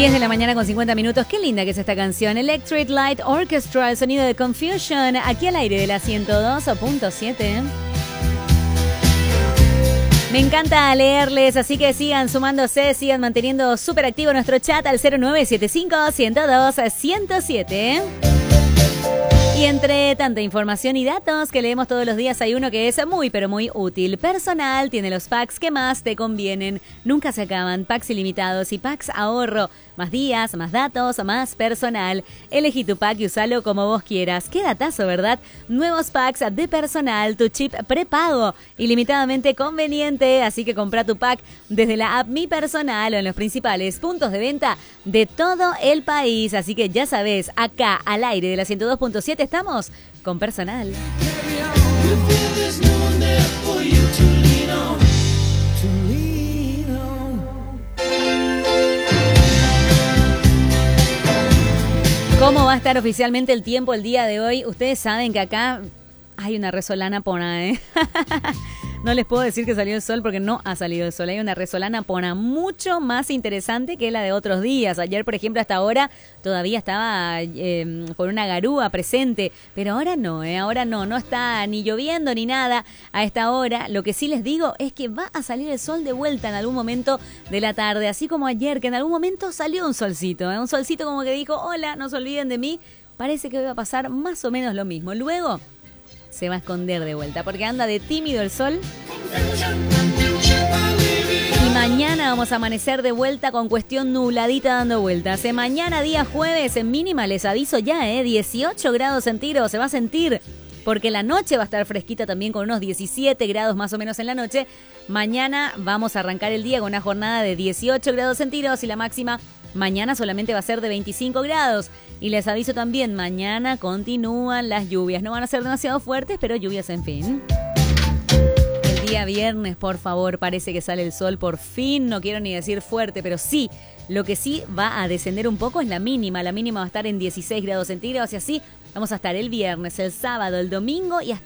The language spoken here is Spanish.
10 de la mañana con 50 minutos. Qué linda que es esta canción. Electric Light Orchestra, el sonido de Confusion, aquí al aire de la 102.7. Me encanta leerles, así que sigan sumándose, sigan manteniendo súper activo nuestro chat al 0975-102-107. Y entre tanta información y datos que leemos todos los días, hay uno que es muy, pero muy útil. Personal tiene los packs que más te convienen. Nunca se acaban. Packs ilimitados y packs ahorro. Más días, más datos, más personal. Elegí tu pack y usalo como vos quieras. Qué datazo, ¿verdad? Nuevos packs de Personal, tu chip prepago. Ilimitadamente conveniente, así que compra tu pack desde la app Mi Personal o en los principales puntos de venta de todo el país. Así que ya sabés, acá al aire de la 102.7 estamos con Personal. ¿Cómo va a estar oficialmente el tiempo el día de hoy? Ustedes saben que acá hay una resolana pona, ¿eh? No les puedo decir que salió el sol porque no ha salido el sol. Hay una resolana pona mucho más interesante que la de otros días. Ayer, por ejemplo, hasta ahora todavía estaba con una garúa presente. Pero ahora no, ahora no está ni lloviendo ni nada a esta hora. Lo que sí les digo es que va a salir el sol de vuelta en algún momento de la tarde. Así como ayer, que en algún momento salió un solcito. Un solcito como que dijo, hola, no se olviden de mí. Parece que va a pasar más o menos lo mismo. Luego se va a esconder de vuelta porque anda de tímido el sol. Y mañana vamos a amanecer de vuelta con cuestión nubladita dando vueltas. Mañana día jueves en mínima les aviso ya, 18 grados centígrados se va a sentir. Porque la noche va a estar fresquita también con unos 17 grados más o menos en la noche. Mañana vamos a arrancar el día con una jornada de 18 grados centígrados y la máxima mañana solamente va a ser de 25 grados. Y les aviso también, mañana continúan las lluvias. No van a ser demasiado fuertes, pero lluvias en fin. El día viernes, por favor, parece que sale el sol por fin. No quiero ni decir fuerte, pero sí. Lo que sí va a descender un poco es la mínima. La mínima va a estar en 16 grados centígrados y así vamos a estar el viernes, el sábado, el domingo y hasta